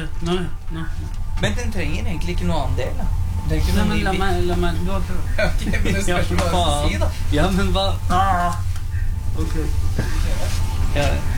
Nå. Men den trenger egentlig ikke noe annen del, da. Det er ikke Nei, noe men la meg du har prøvd. Ok, men det spørs hva du skal si, da. Ja, men hva? Ok. Ja.